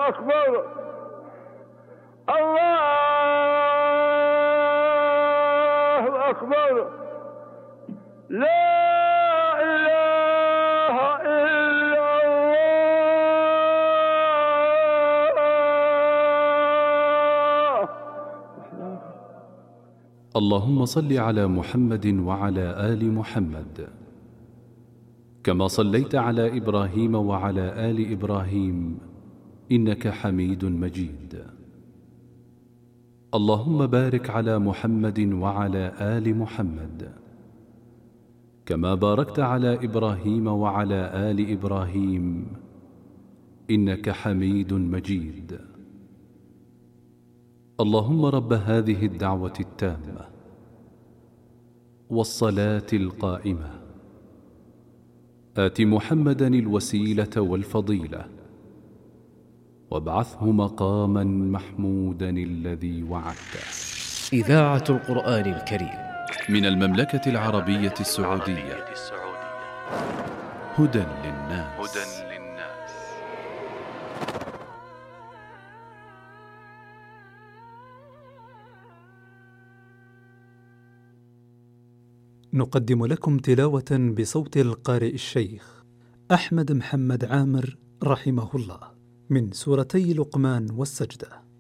أكبر الله أكبر لا إله إلا الله. اللهم صل على محمد وعلى آل محمد كما صليت على إبراهيم وعلى آل إبراهيم إنك حميد مجيد. اللهم بارك على محمد وعلى آل محمد كما باركت على إبراهيم وعلى آل إبراهيم إنك حميد مجيد. اللهم رب هذه الدعوة التامة والصلاة القائمة آت محمدا الوسيلة والفضيلة وابعثه مقاما محمودا الذي وعدته. إذاعة القرآن الكريم من المملكة العربية السعودية. هدى للناس. نقدم لكم تلاوة بصوت القارئ الشيخ أحمد محمد عامر رحمه الله من سورتي لقمان والسجدة.